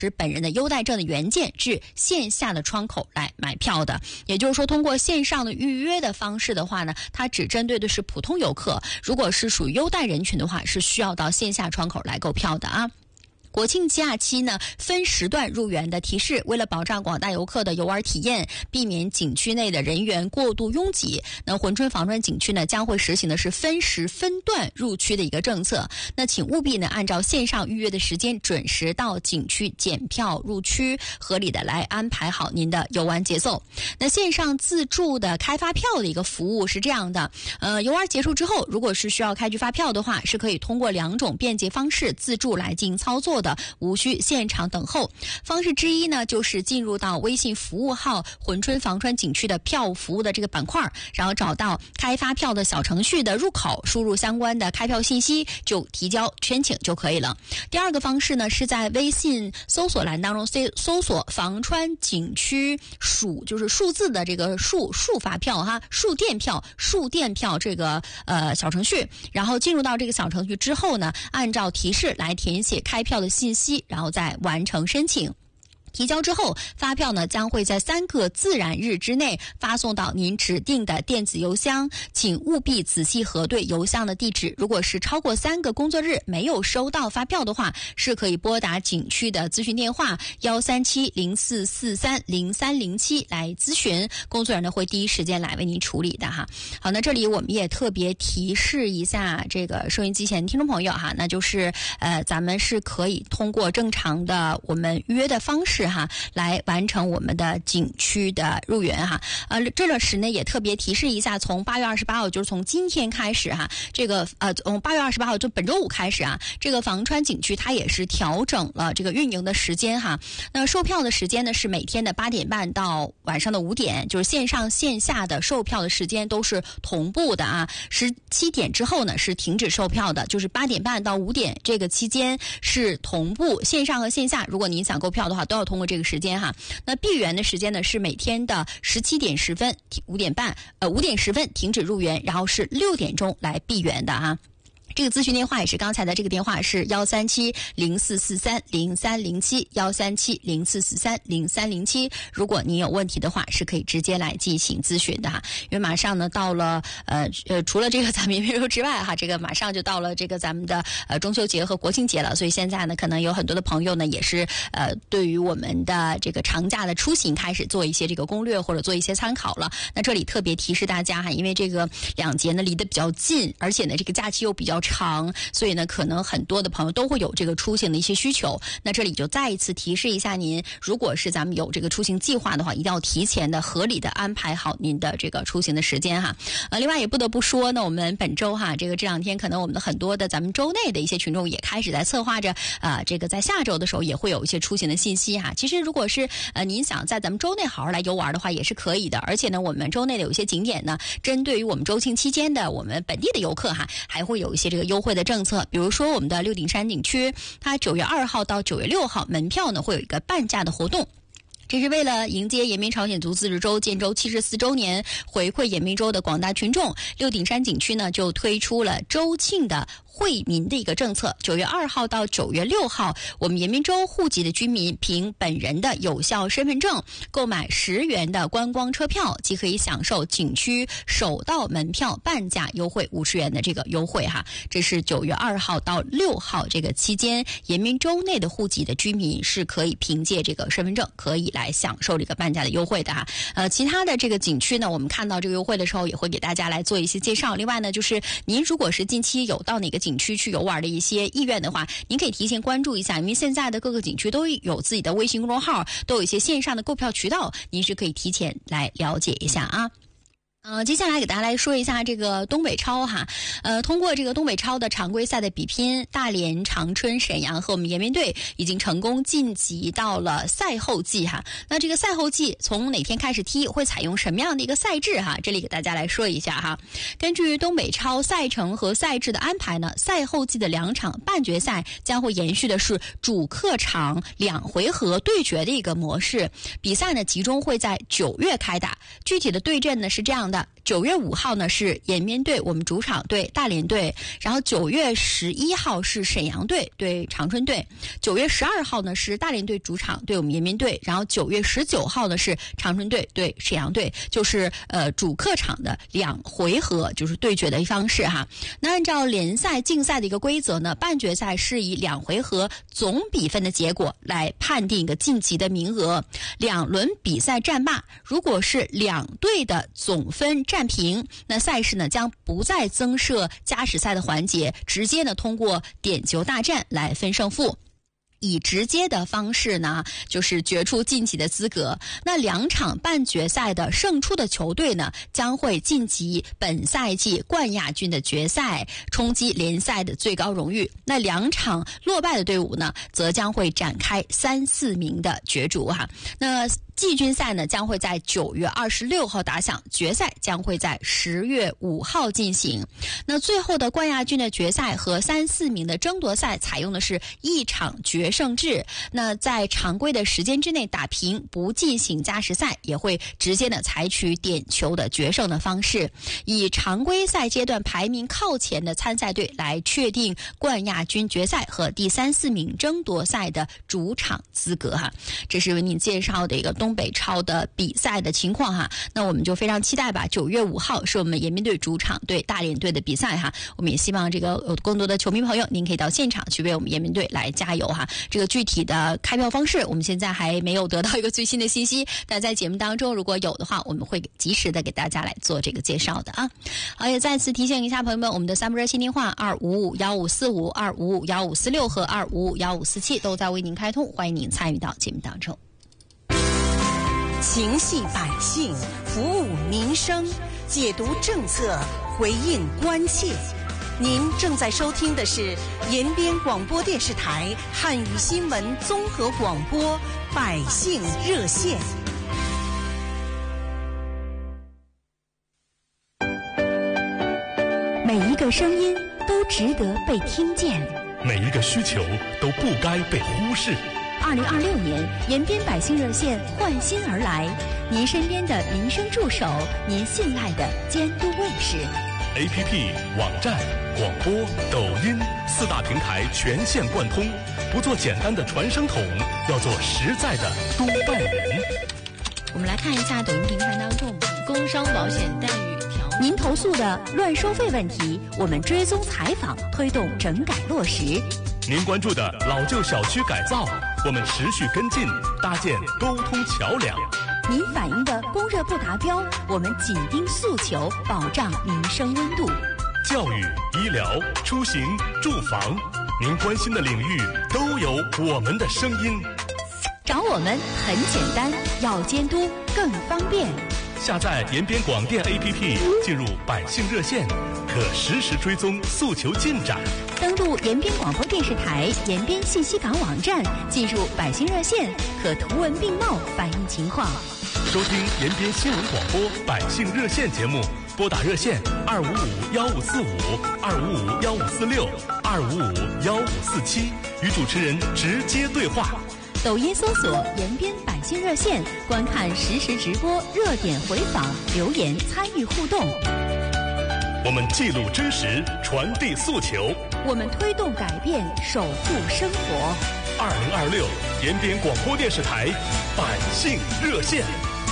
持本人的优待证的原件至线下的窗口来买票的。也就是说，通过线上的预约的方式的话呢，它只针对的是普通游客，如果是属于优待人群的话，是需要到线下窗口来购票的啊。国庆假期呢，分时段入园的提示，为了保障广大游客的游玩体验，避免景区内的人员过度拥挤，那珲春房川景区呢将会实行的是分时分段入区的一个政策。那请务必呢按照线上预约的时间准时到景区检票入区，合理的来安排好您的游玩节奏。那线上自助的开发票的一个服务是这样的，游玩结束之后，如果是需要开具发票的话，是可以通过2种便捷方式自助来进行操作的，无需现场等候。方式之一呢，就是进入到微信服务号珲春房川景区的票服务的这个板块，然后找到开发票的小程序的入口，输入相关的开票信息，就提交申请就可以了。第二个方式呢，是在微信搜索栏当中搜索房川景区数，就是数字的这个数发票哈，数电票这个小程序，然后进入到这个小程序之后呢，按照提示来填写开票的信息，然后再完成申请。提交之后，发票呢将会在3个自然日之内发送到您指定的电子邮箱，请务必仔细核对邮箱的地址。如果是超过3个工作日没有收到发票的话，是可以拨打景区的咨询电话13704430307来咨询，工作人员呢会第一时间来为您处理的哈。好，那这里我们也特别提示一下这个收音机前听众朋友哈，那就是咱们是可以通过正常的我们预约的方式来完成我们的景区的入园哈。这个时呢也特别提示一下，从8月28号，就是从今天开始哈，这个从8月28号就本周五开始啊，这个房川景区它也是调整了这个运营的时间哈。那售票的时间呢是每天的8点半到晚上的5点，就是线上线下的售票的时间都是同步的啊。17点之后呢是停止售票的，就是8点半到5点这个期间是同步，线上和线下如果您想购票的话都要通过这个时间哈。那闭园的时间呢是每天的17点10分5点10分停止入园，然后是6点钟来闭园的啊。这个咨询电话也是刚才的这个电话是13704430307，13704430307。如果您有问题的话，是可以直接来进行咨询的哈。因为马上呢到了除了这个咱们延边周之外哈，这个马上就到了这个咱们的中秋节和国庆节了，所以现在呢可能有很多的朋友呢也是对于我们的这个长假的出行开始做一些这个攻略或者做一些参考了。那这里特别提示大家哈，因为这个2节呢离得比较近，而且呢这个假期又比较长，所以呢可能很多的朋友都会有这个出行的一些需求。那这里就再一次提示一下您，如果是咱们有这个出行计划的话，一定要提前的合理的安排好您的这个出行的时间哈。另外也不得不说呢，我们本周哈这2天可能我们的很多的咱们周内的一些群众也开始在策划着这个在下周的时候也会有一些出行的信息哈。其实如果是您想在咱们周内好好来游玩的话也是可以的，而且呢我们周内的有一些景点呢，针对于我们周庆期间的我们本地的游客哈，还会有一些这个优惠的政策。比如说我们的六顶山景区，它9月2号到9月6号门票呢会有一个半价的活动。这是为了迎接延边朝鲜族自治州建州74周年，回馈延边州的广大群众，六顶山景区呢就推出了周庆的惠民的一个政策。9月2号到9月6号，我们延边州户籍的居民凭本人的有效身份证购买10元的观光车票，即可以享受景区首到门票半价优惠50元的这个优惠哈。这是9月2号到6号这个期间，延边州内的户籍的居民是可以凭借这个身份证可以来享受这个半价的优惠的哈。其他的这个景区呢，我们看到这个优惠的时候也会给大家来做一些介绍。另外呢，就是您如果是近期有到哪个景区去游玩的一些意愿的话，您可以提前关注一下，因为现在的各个景区都有自己的微信公众号，都有一些线上的购票渠道，您是可以提前来了解一下啊。接下来给大家来说一下这个东北超哈，通过这个东北超的常规赛的比拼，大连、长春、沈阳和我们延边队已经成功晋级到了赛后季哈。那这个赛后季从哪天开始踢，会采用什么样的一个赛制哈？这里给大家来说一下哈。根据东北超赛程和赛制的安排呢，赛后季的2场半决赛将会延续的是主客场2回合对决的一个模式，比赛呢集中会在9月开打。具体的对阵呢是这样的： 9月5号呢是延边队我们主场对大连队，然后9月11号是沈阳队对长春队，9月12号呢是大连队主场对我们延边队，然后9月19号呢是长春队对沈阳队，就是主客场的2回合就是对决的方式哈。那按照联赛竞赛的一个规则呢，半决赛是以2回合总比分的结果来判定一个晋级的名额，2轮比赛战罢，如果是2队的总分战平，那赛事呢将不再增设加时赛的环节，直接呢通过点球大战来分胜负。以直接的方式呢，就是决出晋级的资格。那2场半决赛的胜出的球队呢，将会晋级本赛季冠亚军的决赛，冲击联赛的最高荣誉。那2场落败的队伍呢，则将会展开3、4名的角逐哈。那季军赛呢将会在9月26号打响，决赛将会在10月5号进行。那最后的冠亚军的决赛和3、4名的争夺赛采用的是1场决胜制。那在常规的时间之内打平，不进行加时赛，也会直接的采取点球的决胜的方式，以常规赛阶段排名靠前的参赛队来确定冠亚军决赛和第3、4名争夺赛的主场资格哈。这是为您介绍的一个东北超的比赛的情况哈。那我们就非常期待吧，9月5号是我们延边队主场对大连队的比赛哈。我们也希望这个有更多的球迷朋友，您可以到现场去为我们延边队来加油哈。这个具体的开票方式我们现在还没有得到一个最新的信息，但在节目当中如果有的话，我们会及时的给大家来做这个介绍的啊。好，也再次提醒一下朋友们，我们的3部热线电话2551545、2551546和2551547都在为您开通，欢迎您参与到节目当中。 情系百姓，服务民生，解读政策，回应关切。您正在收听的是延边广播电视台汉语新闻综合广播百姓热线。 每一个声音都值得被听见， 每一个需求都不该被忽视。 2026年，延边百姓热线焕新而来，您身边的民生助手，您信赖的监督卫士。 APP、网站、广播、抖音4大平台全线贯通，不做简单的传声筒，要做实在的督办人。 我们来看一下抖音平台当中工伤保险待遇条目。 您投诉的乱收费问题，我们追踪采访，推动整改落实。 您关注的老旧小区改造，我们持续跟进，搭建沟通桥梁。 您反映的供热不达标，我们紧盯诉求，保障民生温度。 教育、医疗、出行、住房，您关心的领域都有我们的声音。 找我们很简单，要监督更方便。 下载延边广电 APP， 进入百姓热线，可实时追踪诉求进展。 登录延边广播电视台延边信息港网站，进入百姓热线，可图文并茂反映情况。 收听延边新闻广播百姓热线节目，拨打热线2551545、2551546、2551547，与主持人直接对话。 抖音搜索延边百姓热线，观看实时直播、热点回访、留言参与互动。 我们记录真实，传递诉求， 我们推动改变，守护生活。 2026延边广播电视台百姓热线。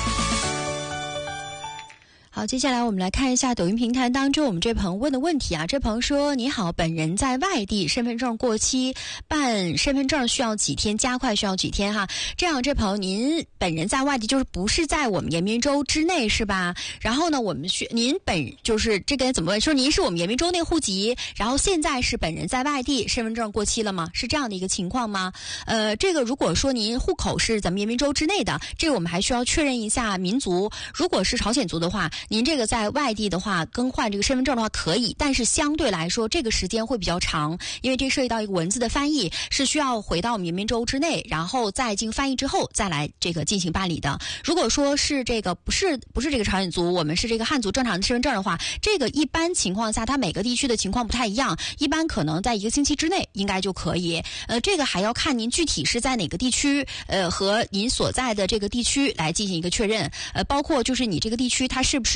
好，接下来我们来看一下抖音平台当中我们这朋友问的问题啊。这朋友说：你好，本人在外地，身份证过期，办身份证需要几天？加快需要几天哈？这样，这朋友您本人在外地，就是不是在我们延边州之内是吧？然后呢，我们您就是这个怎么问？说您是我们延边州内户籍，然后现在是本人在外地，身份证过期了吗？是这样的一个情况吗？这个如果说您户口是咱们延边州之内的，这个我们还需要确认一下民族。如果是朝鲜族的话，您这个在外地的话更换这个身份证的话可以，但是相对来说这个时间会比较长，因为这涉及到一个文字的翻译，是需要回到我们延边州之内，然后再经翻译之后再来这个进行办理的。如果说是这个不是这个朝鲜族，我们是这个汉族正常的身份证的话，这个一般情况下它每个地区的情况不太一样，一般可能在1个星期之内应该就可以。这个还要看您具体是在哪个地区，和您所在的这个地区来进行一个确认。包括就是你这个地区它是不是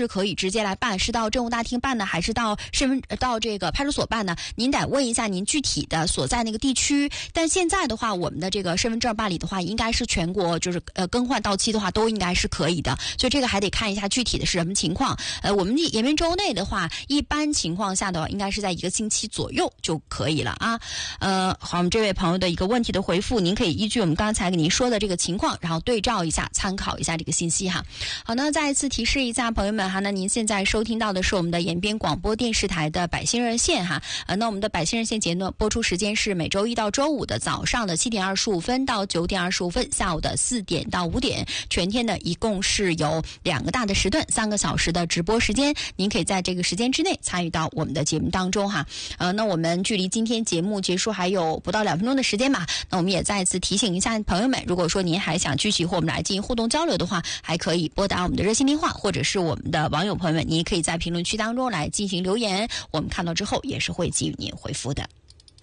是可以直接来办，是到政务大厅办呢，还是到这个派出所办呢？您得问一下您具体的所在那个地区。但现在的话，我们的这个身份证办理的话，应该是全国就是更换到期的话都应该是可以的，所以这个还得看一下具体的是什么情况。我们延边州内的话，一般情况下的话，应该是在1个星期左右就可以了啊。好，我们这位朋友的一个问题的回复，您可以依据我们刚才给您说的这个情况，然后对照一下，参考一下这个信息哈。好，那再一次提示一下朋友们哈，那您现在收听到的是我们的延边广播电视台的百姓热线哈。那我们的百姓热线节目播出时间是每周一到周五的早上的7点25分到9点25分，下午的4点到5点，全天呢一共是有2个大的时段，3个小时的直播时间，您可以在这个时间之内参与到我们的节目当中哈。那我们距离今天节目结束还有不到2分钟的时间吧，那我们也再次提醒一下朋友们，如果说您还想继续和我们来进行互动交流的话，还可以拨打我们的热线电话，或者是我们的网友朋友们，您也可以在评论区当中来进行留言，我们看到之后也是会给予您回复的。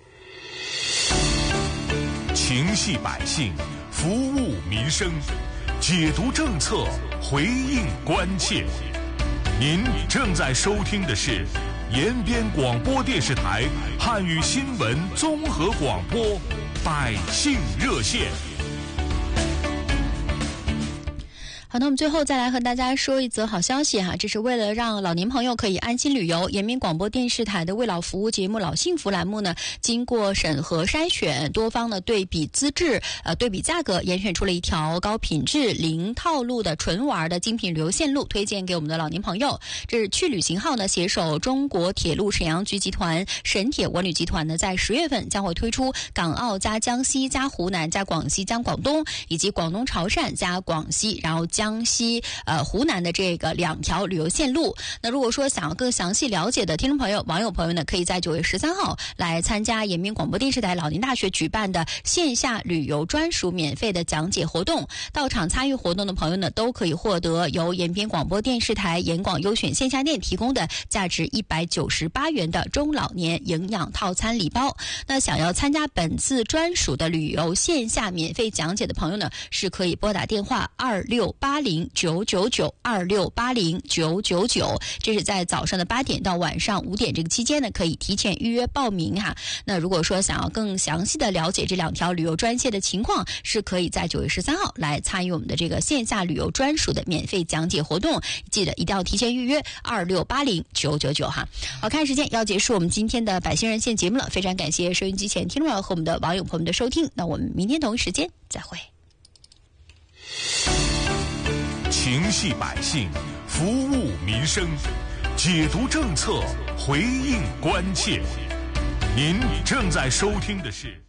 情系百姓，服务民生，解读政策，回应关切。您正在收听的是延边广播电视台汉语新闻综合广播百姓热线。 好，那我们最后再来和大家说一则好消息哈，这是为了让老年朋友可以安心旅游，延边广播电视台的为老服务节目老幸福栏目呢，经过审核筛选，多方的对比资质对比价格，严选出了一条高品质零套路的纯玩的精品旅游线路，推荐给我们的老年朋友。这是趣旅行号呢携手中国铁路沈阳局集团、沈铁文旅集团呢，在10月份将会推出港澳加江西加湖南加广西加广东，以及广东潮汕加广西，然后江西湖南的这个2条旅游线路。那如果说想要更详细了解的听众朋友、网友朋友呢，可以在9月13号来参加延边广播电视台老年大学举办的线下旅游专属免费的讲解活动。到场参与活动的朋友呢，都可以获得由延边广播电视台延广优选线下店提供的价值198元的中老年营养套餐礼包。那想要参加本次专属的旅游线下免费讲解的朋友呢，是可以拨打电话2680-999，2680-999，这是在早上的8点到晚上5点这个期间呢，可以提前预约报名哈。那如果说想要更详细的了解这2条旅游专线的情况，是可以在9月13号来参与我们的这个线下旅游专属的免费讲解活动，记得一定要提前预约2680-999哈。好，看时间要结束我们今天的百姓热线节目了，非常感谢收音机前听众和我们的网友朋友们的收听，那我们明天同一时间再会。 情系百姓，服务民生，解读政策，回应关切。您正在收听的是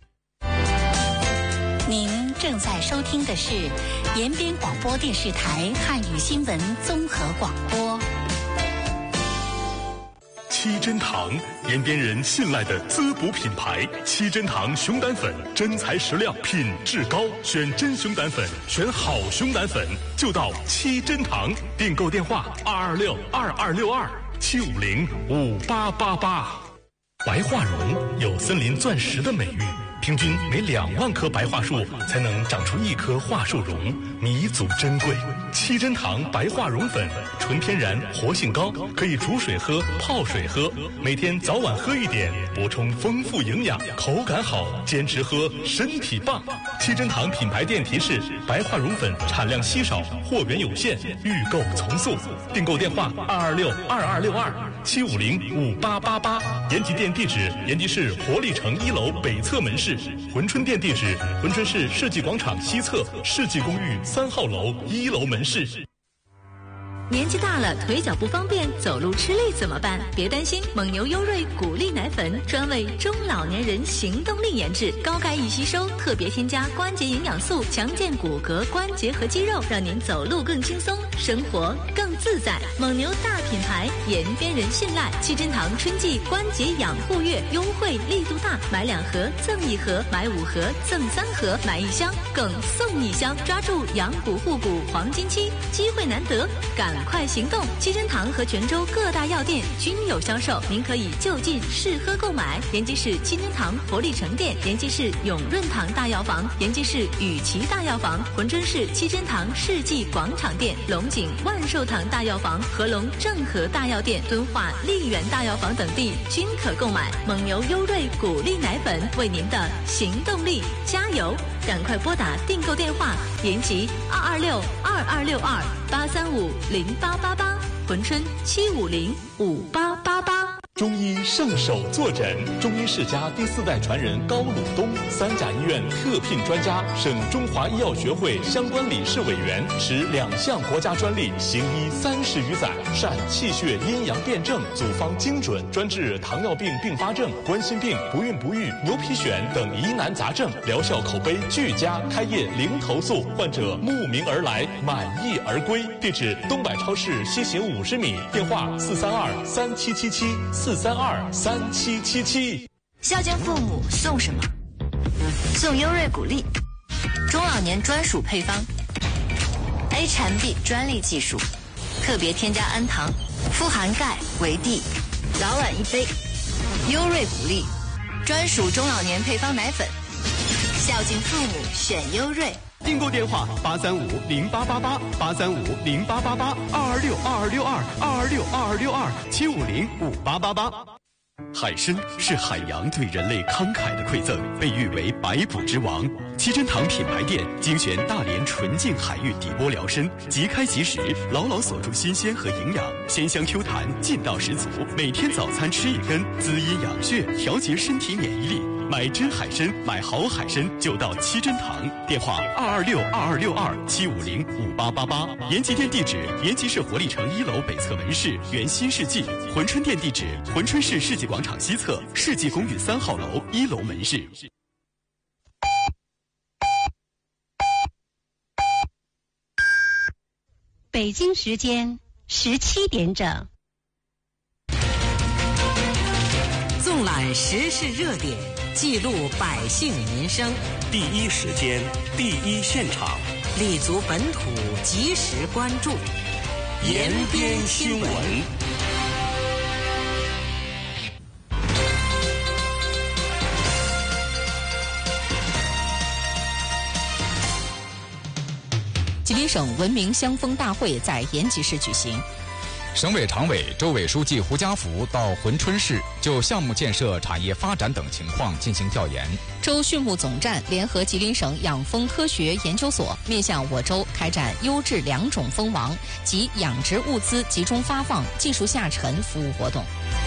延边广播电视台汉语新闻综合广播。 七珍堂，延边人信赖的滋补品牌。七珍堂熊胆粉，真材实料，品质高，选真熊胆粉，选好熊胆粉，就到七珍堂。订购电话226-2262-750-5888。白桦榕有森林钻石的美誉，平均每2万棵白桦树才能长出1棵桦树榕，弥足珍贵。七珍堂白桦榕粉，纯天然，活性高，可以煮水喝、泡水喝，每天早晚喝一点，补充丰富营养，口感好，坚持喝，身体棒。七珍堂品牌店提示：白桦榕粉产量稀少，货源有限，预购从速。订购电话226-2262-750-5888。延吉店地址：延吉市活力城1楼北侧门市。珲春店地址：珲春市世纪广场西侧世纪公寓3号楼1楼门市。 年纪大了，腿脚不方便，走路吃力怎么办？别担心，蒙牛优瑞谷粒奶粉专为中老年人行动力研制，高钙易吸收，特别添加关节营养素，强健骨骼、关节和肌肉，让您走路更轻松，生活更自在。蒙牛大品牌，延边人信赖。七珍堂春季关节养护月优惠力度大，买2盒赠1盒，买5盒赠3盒，买1箱更送1箱，抓住养骨护骨黄金期，机会难得，赶快行动！七珍堂和泉州各大药店均有销售，您可以就近试喝购买。延吉市七珍堂佛力城店、延吉市永润堂大药房、延吉市雨琦大药房、珲春市七珍堂世纪广场店、龙井万寿堂大药房、合隆正和大药店、敦化丽园大药房等地均可购买。蒙牛优瑞谷粒奶粉为您的行动力加油！赶快拨打订购电话：延吉226-2262-835-0888，珲春750-5888。 中医圣手坐诊，中医世家第4代传人高鲁东，三甲医院特聘专家，省中华医药学会相关理事委员，持2项国家专利，行医30余载，善气血阴阳辩证，组方精准，专治糖尿病并发症、冠心病、不孕不育、牛皮癣等疑难杂症，疗效口碑俱佳，开业零投诉，患者慕名而来，满意而归。地址：东百超市西行50米，电话432-3777，432-3777。 孝敬父母送什么？送优瑞谷粒，中老年专属配方 ，A 产 B 专利技术，特别添加氨糖，富含钙、维 D， 早晚1杯。优瑞谷粒，专属中老年配方奶粉，孝敬父母选优瑞。 订购电话835-0888，835-0888，22622262，750-58888。海参是海洋对人类慷慨的馈赠，被誉为百补之王。七珍堂品牌店精选大连纯净海域底波疗参，即开即食，牢牢锁住新鲜和营养，鲜香 Q 弹，劲道十足。每天早餐吃1根，滋阴养血，调节身体免疫力。买真海参，买好海参就到七珍堂。电话226-2262-750-5888。延吉店地址：延吉市活力城1楼北侧门市原新世纪。珲春店地址：珲春市世纪广场西侧世纪公寓3号楼1楼门市。 北京时间17点整。 纵览时事热点，记录百姓民生， 第一时间，第一现场， 立足本土，及时关注， 延边新闻。 吉林省文明乡风大会在延吉市举行。 省委常委、州委书记胡家福到珲春市就项目建设、产业发展等情况进行调研。 州畜牧总站联合吉林省养蜂科学研究所，面向我州开展优质良种蜂王及养殖物资集中发放、技术下沉服务活动。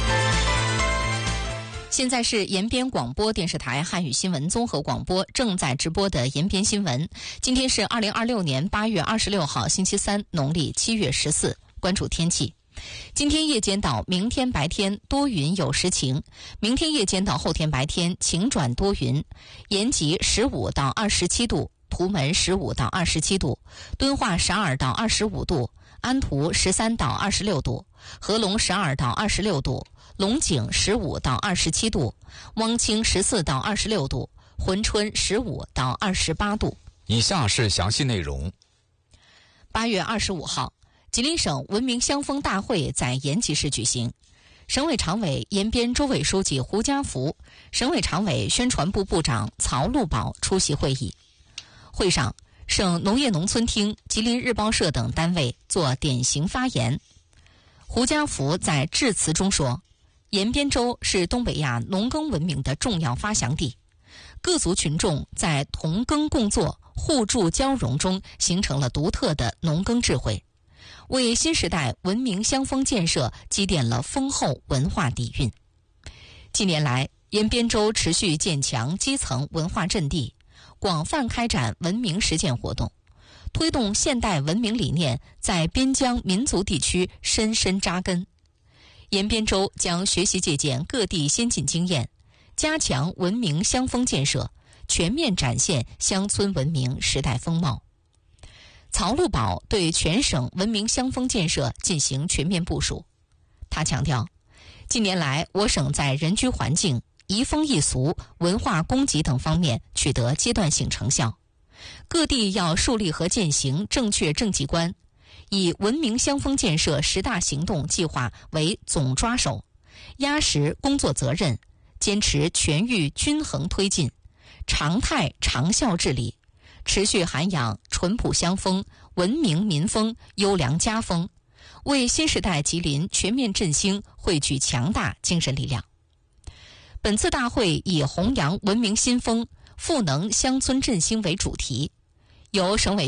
现在是延边广播电视台汉语新闻综合广播正在直播的延边新闻。今天是2026年8月26号，星期三，农历7月14。关注天气。今天夜间到明天白天多云有时晴，明天夜间到后天白天晴转多云。延吉15到27度，图门15到27度，敦化12到25度，安图13到26度，合隆12到26度，龙井15到27度，汪清14到26度，珲春15到28度。 以下是详细内容。 8月25号，吉林省文明乡风大会在延吉市举行。省委常委、延边州委书记胡家福、省委常委、宣传部部长曹路宝出席会议。会上，省农业农村厅、吉林日报社等单位作典型发言。胡家福在致辞中说，延边州是东北亚农耕文明的重要发祥地，各族群众在同耕共作、互助交融中形成了独特的农耕智慧，为新时代文明乡风建设积淀了丰厚文化底蕴。近年来，延边州持续建强基层文化阵地，广泛开展文明实践活动，推动现代文明理念在边疆民族地区深深扎根。延边州将学习借鉴各地先进经验，加强文明乡风建设，全面展现乡村文明时代风貌。曹路宝对全省文明乡风建设进行全面部署。他强调，近年来我省在人居环境、移风易俗、文化供给等方面取得阶段性成效，各地要树立和践行正确政绩观， 以文明乡风建设10大行动计划为总抓手，压实工作责任，坚持全域均衡推进，常态长效治理，持续涵养淳朴乡风、文明民风、优良家风，为新时代吉林全面振兴汇聚强大精神力量。本次大会以弘扬文明新风、赋能乡村振兴为主题，由省委